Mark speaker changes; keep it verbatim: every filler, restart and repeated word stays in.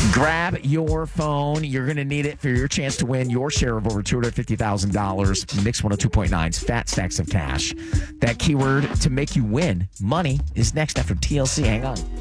Speaker 1: Grab your phone. You're going to need it for your chance to win your share of over two hundred fifty thousand dollars. Mix one oh two point nine's Fat Stacks of Cash. That keyword to make you win money is next after T L C. Hang on.